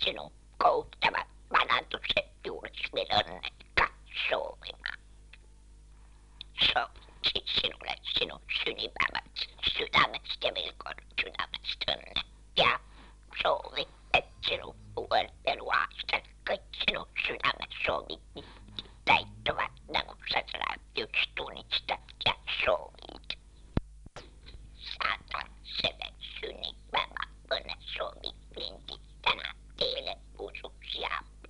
sinun kouhtavat vanatukset juuriksi onnekkaan soovina. Soovin sinulle sinun sydämestä ja vilkoidut sydämestä onnea. Ja soovin, että sinun vuorteluaistat kaikki sinun sydämet soovit täyttävät, niin kuin sä yksi tunnistat ja soovin.